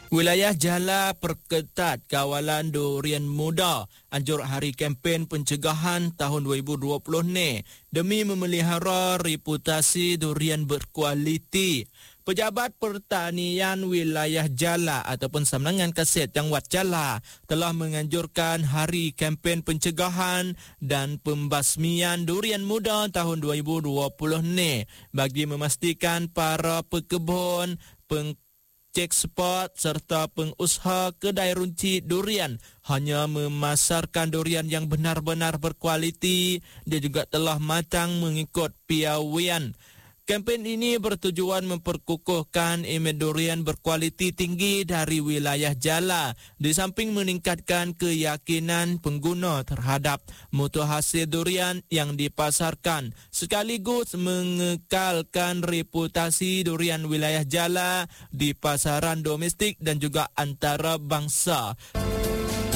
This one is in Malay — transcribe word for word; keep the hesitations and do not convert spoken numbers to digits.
Wilayah Jala perketat kawalan durian muda anjur hari kempen pencegahan tahun dua ribu dua puluh ni demi memelihara reputasi durian berkualiti. Pejabat Pertanian Wilayah Jala ataupun Samenangan Kaset Jangwat Jala telah menganjurkan hari kempen pencegahan dan pembasmian durian muda tahun dua ribu dua puluh ni bagi memastikan para pekebun, peng cek spot serta pengusaha kedai runci durian hanya memasarkan durian yang benar-benar berkualiti. Dia juga telah matang mengikut piawaian. Kempen ini bertujuan memperkukuhkan imej durian berkualiti tinggi dari wilayah Jala di samping meningkatkan keyakinan pengguna terhadap mutu hasil durian yang dipasarkan sekaligus mengekalkan reputasi durian wilayah Jala di pasaran domestik dan juga antarabangsa.